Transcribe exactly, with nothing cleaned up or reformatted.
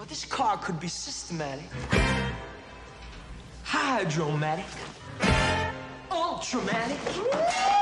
But this car could be systematic, hydromatic, ultramatic.